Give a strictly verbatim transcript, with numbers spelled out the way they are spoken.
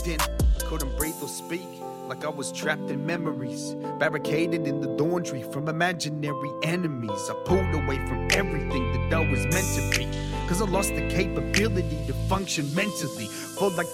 in. I couldn't breathe or speak, like I was trapped in memories, barricaded in the laundry from imaginary enemies. I pulled away from everything that I was meant to be, cause I lost the capability to function mentally. Full like